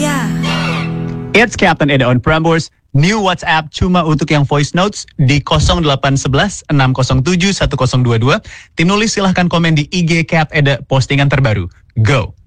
Yeah. It's Captain Eda on Prambors. New WhatsApp cuma untuk yang voice notes di 0811 607 1022. Tim nulis silahkan komen di IG Cap Eda postingan terbaru. Go!